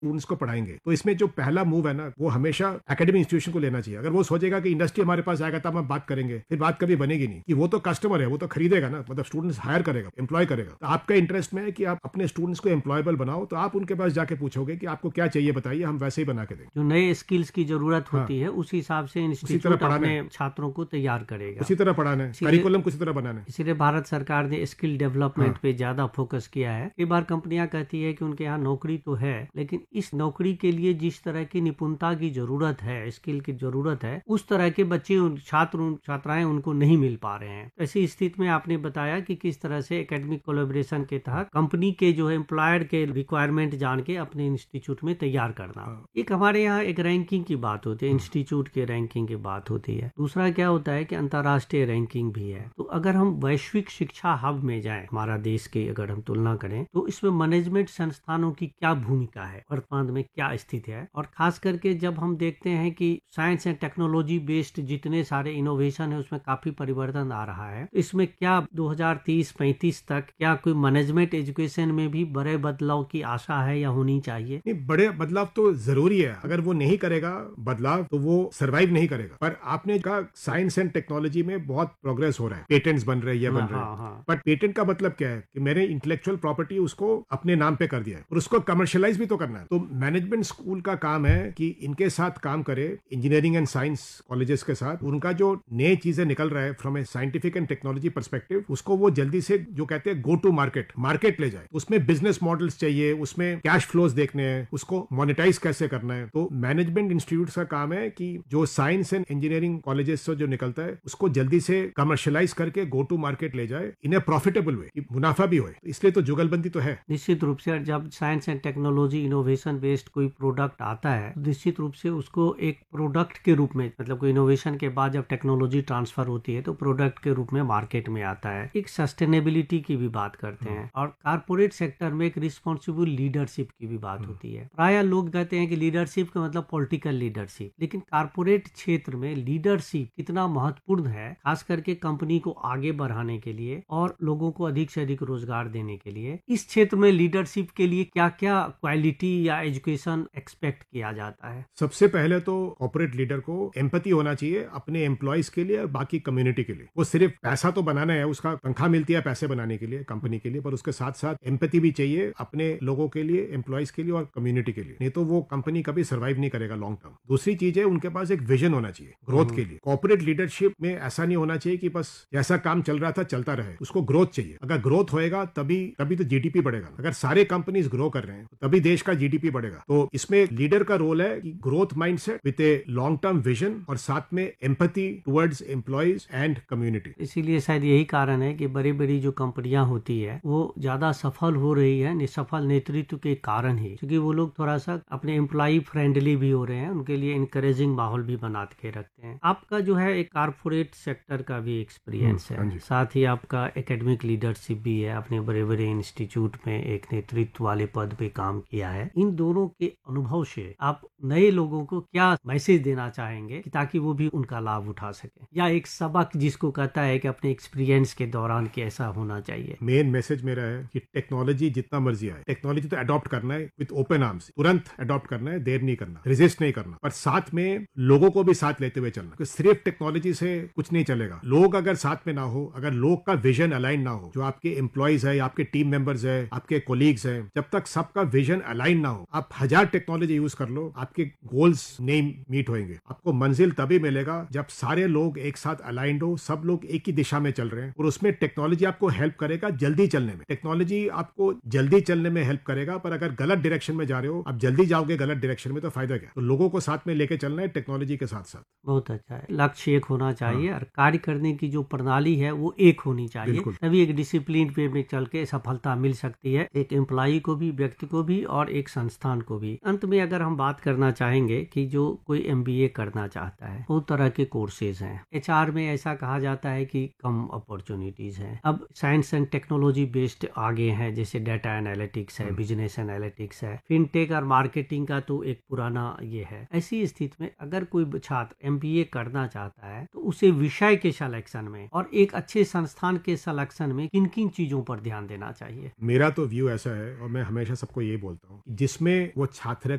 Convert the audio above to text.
Students को पढ़ाएंगे। तो इसमें जो पहला मूव है ना, वो हमेशा एकेडमिक इंस्टीट्यूशन को लेना चाहिए। अगर वो सोचेगा कि इंडस्ट्री हमारे पास आएगा तब हम बात करेंगे, फिर बात कभी बनेगी नहीं। कि वो तो कस्टमर है, वो तो खरीदेगा ना, मतलब स्टूडेंट्स हायर करेगा, एम्प्लॉय करेगा। तो आपका इंटरेस्ट में है कि आप अपने स्टूडेंट्स को एम्प्लॉयबल बनाओ, तो आप उनके पास जाके पूछोगे कि आपको क्या चाहिए बताइए, हम वैसे ही बना के देंगे। जो नए स्किल्स की जरूरत होती है उस हिसाब से इंस्टीट्यूट अपने छात्रों को तैयार करेगा, उसी तरह पढ़ाना है, करिकुलम उसी तरह बनाना है। इसीलिए भारत सरकार ने स्किल डेवलपमेंट पे ज्यादा फोकस किया है। कई बार कंपनियां कहती है कि उनके यहाँ नौकरी तो है, लेकिन इस नौकरी के लिए जिस तरह की निपुणता की जरूरत है, स्किल की जरूरत है, उस तरह के बच्चे छात्राएं उनको नहीं मिल पा रहे हैं। ऐसी स्थिति में आपने बताया कि किस तरह से एकेडमिक कोलैबोरेशन के तहत कंपनी के जो है एम्प्लॉयर के रिक्वायरमेंट जान के अपने इंस्टीट्यूट में तैयार करना। एक हमारे यहाँ एक रैंकिंग की बात होती है, इंस्टीट्यूट के रैंकिंग की बात होती है। दूसरा क्या होता है कि अंतर्राष्ट्रीय रैंकिंग भी है। तो अगर हम वैश्विक शिक्षा हब में जाएं, हमारा देश की अगर हम तुलना करें, तो इसमें मैनेजमेंट संस्थानों की क्या भूमिका है, वर्तमान में क्या स्थिति है, और खास करके जब हम देखते हैं कि साइंस एंड टेक्नोलॉजी बेस्ड जितने सारे इनोवेशन है उसमें काफी परिवर्तन आ रहा है। इसमें क्या 2030-35 तक क्या कोई मैनेजमेंट एजुकेशन में भी बड़े बदलाव की आशा है या होनी चाहिए? नहीं, बड़े बदलाव तो जरूरी है। अगर वो नहीं करेगा बदलाव तो वो सरवाइव नहीं करेगा। पर आपने कहा साइंस एंड टेक्नोलॉजी में बहुत प्रोग्रेस हो रहा है, पेटेंट्स बन रहे हैं, ये बन रहे हैं। बट पेटेंट का मतलब क्या है कि मैंने इंटेलेक्चुअल प्रॉपर्टी उसको अपने नाम पे कर दिया है और उसको कमर्शियलाइज भी तो करना है। तो मैनेजमेंट स्कूल का काम है कि इनके साथ काम करे, इंजीनियरिंग एंड साइंस कॉलेजेस के साथ। उनका जो नए चीजें निकल रहा है from A scientific and technology perspective, उसको वो जल्दी से जो कहते हैं गो टू मार्केट ले जाए। उसमें बिजनेस मॉडल्स चाहिए, उसमें कैश फ्लोज देखने हैं, उसको मोनेटाइज कैसे करना है। तो मैनेजमेंट इंस्टीट्यूट का काम है कि जो साइंस एंड इंजीनियरिंग कॉलेजेस से जो निकलता है उसको जल्दी से कमर्शियलाइज करके गो टू मार्केट ले जाए इन ए प्रॉफिटेबल वे, कि मुनाफा भी होए। इसलिए तो जुगलबंदी तो है। निश्चित रूप से जब science and technology innovation based कोई प्रोडक्ट आता है तो निश्चित रूप से उसको एक प्रोडक्ट के रूप में, मतलब कोई इनोवेशन के बाद जब टेक्नोलॉजी ट्रांसफर होती है तो प्रोडक्ट के रूप में मार्केट में आता है। एक सस्टेनेबिलिटी की भी बात करते हैं और कारपोरेट सेक्टर में एक रिस्पॉन्सिबल लीडरशिप की भी बात होती है। प्राय लोग कहते हैं कि लीडरशिप का मतलब पॉलिटिकल लीडरशिप, लेकिन कारपोरेट क्षेत्र में लीडरशिप कितना महत्वपूर्ण है, खास करके कंपनी को आगे बढ़ाने के लिए और लोगों को अधिक से अधिक रोजगार देने के लिए। इस क्षेत्र में लीडरशिप के लिए क्या क्या क्वालिटी या एजुकेशन एक्सपेक्ट किया जाता है? सबसे पहले तो कॉर्पोरेट लीडर को एम्पैथी होना चाहिए अपने एम्प्लॉयज के लिए और बाकी कम्युनिटी के लिए। वो सिर्फ पैसा तो बनाना है, उसका तनख्वाह मिलती है पैसे बनाने के लिए, कंपनी के लिए, पर उसके साथ साथ एम्पैथी भी चाहिए अपने लोगों के लिए, एम्प्लॉयज के लिए और कम्युनिटी के लिए। नहीं तो वो कंपनी कभी सर्वाइव नहीं करेगा लॉन्ग टर्म। दूसरी चीज है उनके पास एक विजन होना चाहिए ग्रोथ के लिए। कॉर्पोरेट लीडरशिप में ऐसा नहीं होना चाहिए कि बस जैसा काम चल रहा था चलता रहे, उसको ग्रोथ चाहिए। अगर ग्रोथ होएगा तभी तो जीडीपी बढ़ेगा। अगर सारे कंपनीज ग्रो कर रहे हैं तभी देश का जीडीपी बढ़ेगा। तो इसमें लीडर का रोल है कि growth mindset with a long term vision और साथ में empathy towards employees and community. इसीलिए शायद यही कारण है कि बड़ी बड़ी जो कंपनियां होती है वो ज्यादा सफल हो रही है निसफल नेतृत्व के कारण ही, क्योंकि वो लोग थोड़ा सा अपने एम्प्लॉय फ्रेंडली भी हो रहे हैं, उनके लिए इंकरेजिंग माहौल भी बना के रखते हैं। आपका जो है एक कारपोरेट सेक्टर का भी एक्सपीरियंस है, साथ ही आपका एकेडमिक लीडरशिप भी है, अपने बड़े बड़े इंस्टीट्यूट में एक नेतृत्व वाले पद पे काम किया है। इन दोनों के अनुभव से आप नए लोगों को क्या मैसेज देना चाहेंगे कि ताकि वो भी उनका लाभ उठा सके, या एक सबक जिसको कहता है कि अपने एक्सपीरियंस के दौरान कैसा होना चाहिए? मेन मैसेज मेरा है कि टेक्नोलॉजी जितना मर्जी आए, टेक्नोलॉजी तो अडॉप्ट करना है विद ओपन आर्म्स, तुरंत अडॉप्ट करना है, देर नहीं करना, रेजिस्ट नहीं करना, पर साथ में लोगों को भी साथ लेते हुए चलना। सिर्फ टेक्नोलॉजी से कुछ नहीं चलेगा। लोग अगर साथ में ना हो, अगर लोग का विजन अलाइन ना हो, जो आपके एम्प्लॉयज है, आपके टीम मेंबर्स है, आपके कोलीग्स है, जब तक सबका विजन अलाइन ना हो, आप 1000 टेक्नोलॉजी यूज कर लो, आपके गोल्स नहीं मीट होंगे। आपको मंजिल तभी मिलेगा जब सारे लोग एक साथ अलाइंड हो, सब लोग एक ही दिशा में चल रहे हैं। और उसमें टेक्नोलॉजी आपको हेल्प करेगा जल्दी चलने में। टेक्नोलॉजी आपको जल्दी चलने में हेल्प करेगा, पर अगर गलत डायरेक्शन में जा रहे हो, आप जल्दी जाओगे गलत डायरेक्शन में, तो फायदा क्या? तो लोगों को साथ में लेके चलना है टेक्नोलॉजी के साथ साथ। बहुत अच्छा है, लक्ष्य एक होना चाहिए और कार्य करने की जो प्रणाली है वो एक होनी चाहिए, तभी एक डिसिप्लिन पे में चल के सफलता मिल सकती है, एक एम्प्लॉय को भी, व्यक्ति को भी और एक संस्थान को भी। अंत में अगर हम बात करना चाहेंगे कि जो कोई एमबीए करना चाहता है, बहुत तरह के कोर्सेज हैं। एचआर में ऐसा कहा जाता है कि कम अपॉर्चुनिटीज हैं। अब साइंस एंड टेक्नोलॉजी बेस्ड आगे हैं, जैसे डाटा एनालिटिक्स है, बिजनेस एनालिटिक्स है, फिनटेक और मार्केटिंग का तो एक पुराना ये है। ऐसी स्थिति में अगर कोई छात्र एमबीए करना चाहता है तो उसे विषय के सिलेक्शन में और एक अच्छे संस्थान के सिलेक्शन में किन किन चीजों पर ध्यान देना चाहिए? मेरा तो व्यू ऐसा है और मैं हमेशा सबको ये बोलता हूँ, जिस जिसमें वो छात्र